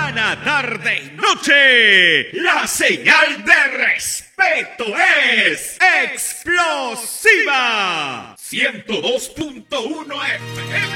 mañana, tarde y noche, la señal de respeto es explosiva. 102.1 FM.